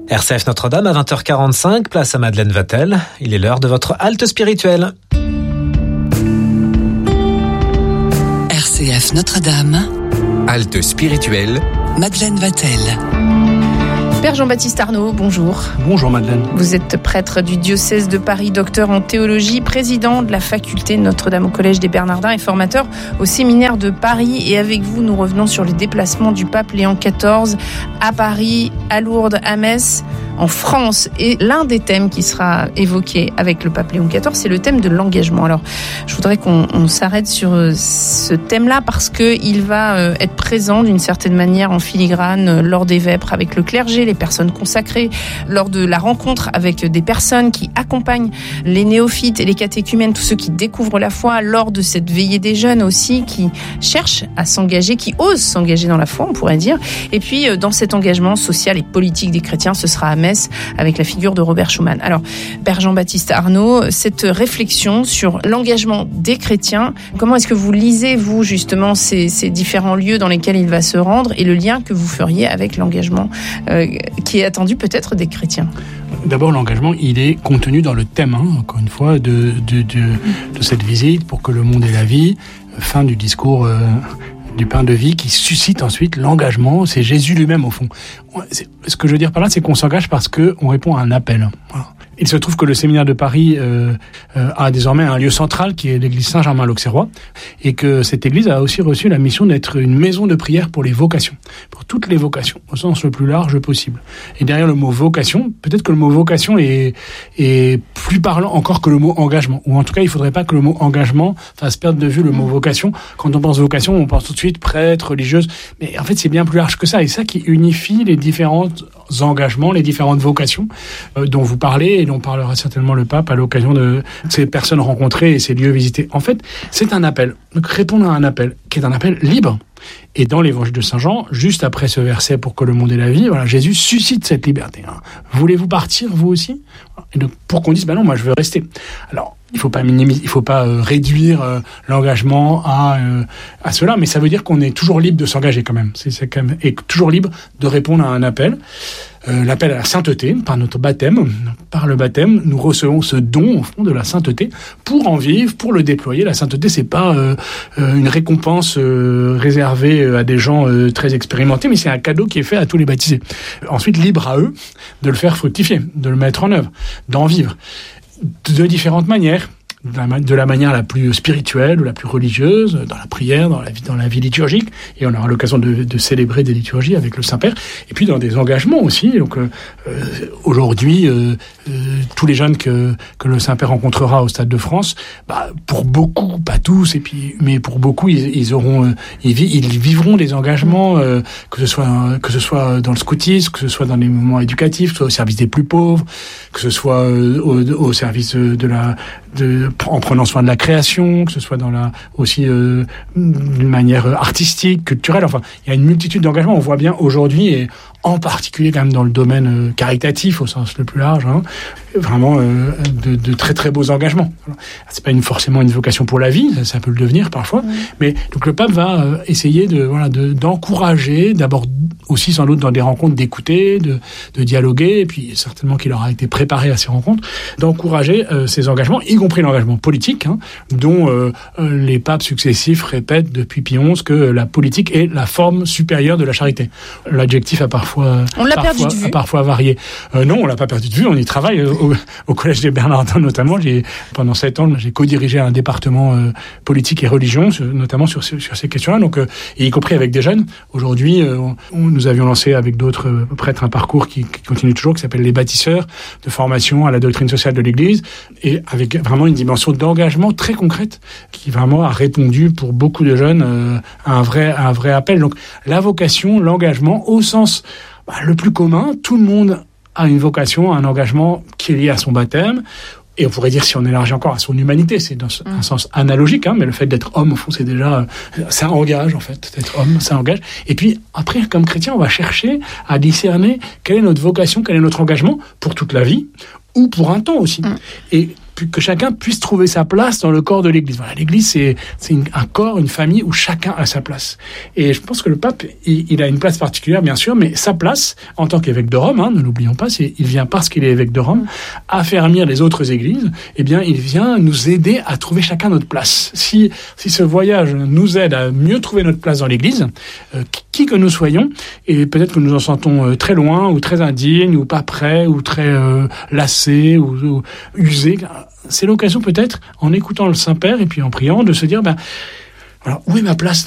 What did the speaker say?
RCF Notre-Dame à 20h45, place à Madeleine Vatel. Il est l'heure de votre halte spirituelle. RCF Notre-Dame, halte spirituelle, Madeleine Vatel. Père Jean-Baptiste Arnaud, bonjour. Bonjour Madeleine. Vous êtes prêtre du diocèse de Paris, docteur en théologie, président de la faculté Notre-Dame au Collège des Bernardins et formateur au séminaire de Paris. Et avec vous, nous revenons sur les déplacements du pape Léon XIV à Paris, à Lourdes, à Metz, en France. Et l'un des thèmes qui sera évoqué avec le pape Léon XIV, c'est le thème de l'engagement. Alors, je voudrais qu'on s'arrête sur ce thème-là parce qu'il va être présent d'une certaine manière en filigrane lors des vêpres avec le clergé, les personnes consacrées, lors de la rencontre avec des personnes qui accompagnent les néophytes et les catéchumènes, tous ceux qui découvrent la foi, lors de cette veillée des jeunes aussi, qui cherchent à s'engager, qui osent s'engager dans la foi, on pourrait dire. Et puis, dans cet engagement social et politique des chrétiens, ce sera à Metz, avec la figure de Robert Schuman. Alors, Père Jean-Baptiste Arnaud, cette réflexion sur l'engagement des chrétiens, comment est-ce que vous lisez, vous, justement, ces différents lieux dans lesquels il va se rendre et le lien que vous feriez avec l'engagement qui est attendu peut-être des chrétiens? D'abord, l'engagement, il est contenu dans le thème, encore une fois, de cette visite, pour que le monde ait la vie, fin du discours du pain de vie, qui suscite ensuite l'engagement. C'est Jésus lui-même, au fond. Ce que je veux dire par là, c'est qu'on s'engage parce qu'on répond à un appel. Voilà. Il se trouve que le séminaire de Paris a désormais un lieu central qui est l'église Saint-Germain-l'Auxerrois, et que cette église a aussi reçu la mission d'être une maison de prière pour les vocations, pour toutes les vocations, au sens le plus large possible. Et derrière le mot vocation, peut-être que le mot vocation est plus parlant encore que le mot engagement, ou en tout cas il ne faudrait pas que le mot engagement fasse perdre de vue le mot vocation. Quand on pense vocation, on pense tout de suite prêtre, religieuse, mais en fait c'est bien plus large que ça, et ça qui unifie les différents engagements, les différentes vocations dont vous parlez, et dont parlera certainement le pape à l'occasion de ces personnes rencontrées et ces lieux visités. En fait, c'est un appel. Donc répondre à un appel, qui est un appel libre. Et dans l'évangile de Saint Jean, juste après ce verset, pour que le monde ait la vie, voilà, Jésus suscite cette liberté. Voulez-vous partir, vous aussi? Et donc, pour qu'on dise, non, moi je veux rester. Alors, il faut pas minimiser, il faut pas réduire l'engagement à cela, mais ça veut dire qu'on est toujours libre de s'engager quand même. C'est quand même, et toujours libre de répondre à un appel. L'appel à la sainteté, par notre baptême. Par le baptême, nous recevons ce don, au fond, de la sainteté, pour en vivre, pour le déployer. La sainteté, c'est pas une récompense réservée à des gens très expérimentés, mais c'est un cadeau qui est fait à tous les baptisés. Ensuite, libre à eux de le faire fructifier, de le mettre en œuvre, d'en vivre. De différentes manières. De la manière la plus spirituelle ou la plus religieuse, dans la prière, dans la vie liturgique, et on aura l'occasion de célébrer des liturgies avec le Saint-Père, et puis dans des engagements aussi. Donc aujourd'hui, tous les jeunes que le Saint-Père rencontrera au Stade de France, pour beaucoup, pas tous, mais pour beaucoup, ils vivront des engagements, que ce soit dans le scoutisme, que ce soit dans les mouvements éducatifs, que ce soit au service des plus pauvres, que ce soit au service en prenant soin de la création, que ce soit aussi d'une manière artistique, culturelle. Enfin, il y a une multitude d'engagements. On voit bien aujourd'hui, et en particulier quand même dans le domaine caritatif au sens le plus large, vraiment de très très beaux engagements. C'est pas forcément une vocation pour la vie, ça peut le devenir parfois, mais donc le pape va essayer d'encourager, d'abord aussi sans doute dans des rencontres, d'écouter, de dialoguer, et puis certainement qu'il aura été préparé à ces rencontres, d'encourager ces engagements, y compris l'engagement politique, dont les papes successifs répètent depuis Pie XI que la politique est la forme supérieure de la charité. L'adjectif a parfois varié. Non, on l'a pas perdu de vue, on y travaille au Collège des Bernardins notamment. Pendant 7 ans, j'ai co-dirigé un département politique et religion, notamment sur ces questions-là, donc, et y compris avec des jeunes. Aujourd'hui, nous avions lancé avec d'autres prêtres un parcours qui continue toujours, qui s'appelle les bâtisseurs de formation à la doctrine sociale de l'Église, et avec vraiment une dimension d'engagement très concrète qui vraiment a répondu pour beaucoup de jeunes à un vrai appel. Donc la vocation, l'engagement au sens le plus commun, tout le monde a une vocation, un engagement qui est lié à son baptême. Et on pourrait dire, si on élargit encore, à son humanité, c'est dans un sens analogique, mais le fait d'être homme, au fond, c'est déjà, ça engage, en fait. D'être homme, ça engage. Et puis, après, comme chrétien, on va chercher à discerner quelle est notre vocation, quel est notre engagement pour toute la vie, ou pour un temps aussi. Et que chacun puisse trouver sa place dans le corps de l'Église. Voilà, l'Église, c'est un corps, une famille où chacun a sa place. Et je pense que le pape, il a une place particulière, bien sûr, mais sa place, en tant qu'évêque de Rome, ne l'oublions pas, il vient parce qu'il est évêque de Rome, affermir les autres églises, eh bien, il vient nous aider à trouver chacun notre place. Si ce voyage nous aide à mieux trouver notre place dans l'Église, qui que nous soyons, et peut-être que nous en sentons très loin, ou très indignes, ou pas prêts, ou très lassés, ou usés, c'est l'occasion peut-être, en écoutant le Saint-Père et puis en priant, de se dire, voilà, où est ma place